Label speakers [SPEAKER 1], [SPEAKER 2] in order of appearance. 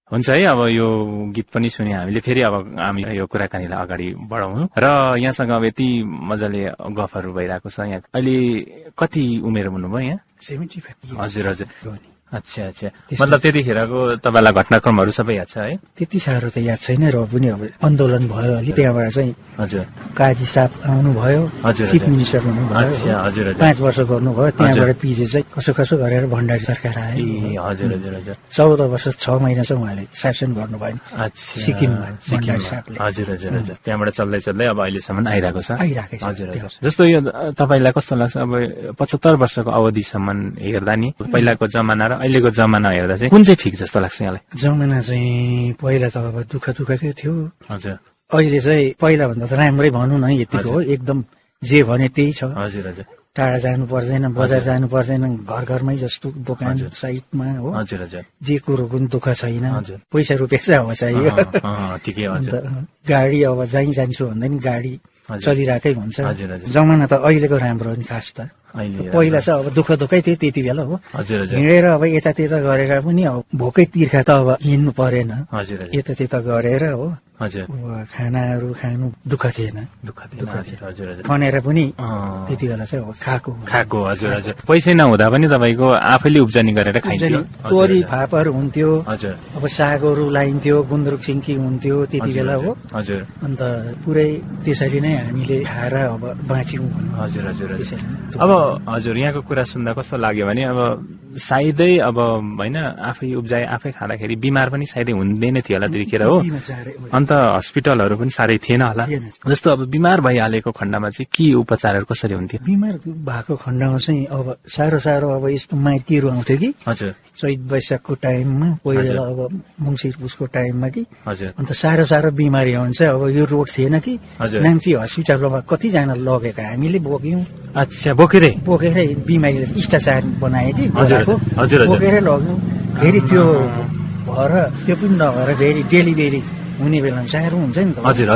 [SPEAKER 1] हुन्छ है, अब यो गीत पनि सुन्यौं हामीले। फेरि अब हामी यो कुराकानीलाई अगाडि बढाउँ र यहाँसँग अब यति मजाले गफहरू भइरहेको छ। यहाँ अहिले कति उमेर हुनुभयो यहाँ?
[SPEAKER 2] 75।
[SPEAKER 1] हजुर हजुर। अच्छा मतलब त्यतिखेरको तपाईँलाई घटनाक्रमहरू सबै याद छ है?
[SPEAKER 2] त्यति साह्रो त याद छैन र पनि अब आन्दोलन भयो अलि, त्यहाँबाट चाहिँ
[SPEAKER 1] हजुर
[SPEAKER 2] काजी साहब आउनुभयो, चिफ मिनिस्टर हुनुभयो, 5 वर्ष गर्नुभयो। त्यहाँबाट पछि चाहिँ कसो कसो गरेर भण्डारी सरकार आयो।
[SPEAKER 1] हजुर हजुर हजुर।
[SPEAKER 2] 14 वर्ष 6 महिना चाहिँ उहाँले शासन गर्नुभयो सिक्किममा भण्डारी साहबले।
[SPEAKER 1] हजुर हजुर हजुर। त्यहाँबाट चल्दै चल्दै अब अहिलेसम्म आइरहेको छ।
[SPEAKER 2] हजुर
[SPEAKER 1] हजुर। जस्तो यो तपाईँलाई कस्तो लाग्छ अब 75 वर्षको अवधिसम्म हेर्दा नि पहिलाको जमाना र अहिलेको जमाना हेर्दा चाहिँ कुन चाहिँ ठिक जस्तो लाग्छ यहाँलाई?
[SPEAKER 2] जमाना चाहिँ पहिला त अब दुःखकै थियो।
[SPEAKER 1] हजुर।
[SPEAKER 2] अहिले चाहिँ पहिला भन्दा त राम्रै भनौँ न, यतिको हो, एकदम जे भने त्यही छ।
[SPEAKER 1] हजुर हजुर।
[SPEAKER 2] टाढा जानु पर्दैन, बजार जानु पर्दैन, घर घरमै जस्तो दोकान साइडमा हो।
[SPEAKER 1] हजुर हजुर।
[SPEAKER 2] जे कुरोको पनि दुःख छैन, पैसा रुपियाँ चाहिँ अब चाहियो।
[SPEAKER 1] ठिकै हो।
[SPEAKER 2] गाडी अब जहीँ जान्छु भन्दा नि गाडी चलिरहेकै हुन्छ।
[SPEAKER 1] हजुर हजुर।
[SPEAKER 2] जमाना त अहिलेको राम्रो हो नि खास त। पहिला चाहिँ अब दुःखै थियो त्यति बेला हो। हिँडेर अब यता त्यता गरेर पनि अब भोकै तिर्खा त अब हिँड्नु परेन, यता त्यता गरेर हो। खानाहरू खानु दुःख थिएन, खनेर पनि त्यति बेला चाहिँ अब खाएको।
[SPEAKER 1] हजुर हजुर। पैसै नहुँदा पनि तपाईँको आफैले उब्जनी गरेर खाइन्थ्यो।
[SPEAKER 2] तोरी फापहरू हुन्थ्यो, अब सागहरू लाइन्थ्यो, गुन्द्रुक सिन्की हुन्थ्यो त्यति बेला हो।
[SPEAKER 1] हजुर।
[SPEAKER 2] अन्त पुरै त्यसरी नै हामीले खाएर अब बाँच्यौँ।
[SPEAKER 1] हजुर हजुर। अब हजुर यहाँको कुरा सुन्दा कस्तो लाग्यो भने अब सायदै अब होइन आफै उब्जाए आफै खाँदाखेरि बिमार पनि सायदै हुँदैन थियो होला त्यतिखेर हो। अन्त हस्पिटलहरू पनि साह्रै थिएन होला। जस्तो अब बिमार भइहालेको खण्डमा चाहिँ के उपचारहरू कसरी हुन्थ्यो?
[SPEAKER 2] बिमार भएको खण्डमा चाहिँ अब साह्रो अब यस्तो माइतीहरू आउँथ्यो कि
[SPEAKER 1] हजुर
[SPEAKER 2] चैत वैशाखको टाइममा, पहिला अब मङ्सिर पुसको टाइममा कि।
[SPEAKER 1] हजुर।
[SPEAKER 2] अन्त साह्रो बिमारी हुन्छ। अब यो रोड थिएन कि, नाम्ची हस्पिटलमा कतिजना लगेको हामीले बोक्यौँ।
[SPEAKER 1] अच्छा बोकेरै
[SPEAKER 2] बिमारीले स्टाचार बनाए कि
[SPEAKER 1] हजुर
[SPEAKER 2] बोकेरै लग्यौँ। फेरि त्यो भएर त्यो पनि नभएर फेरि डेलिभरी हुने बेलामा साह्रो हुन्छ नि त।
[SPEAKER 1] हजुर।